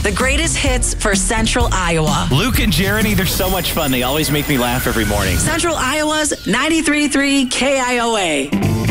The greatest hits for Central Iowa. Luke and Jeremy, they're so much fun. They always make me laugh every morning. Central Iowa's 93.3 KIOA.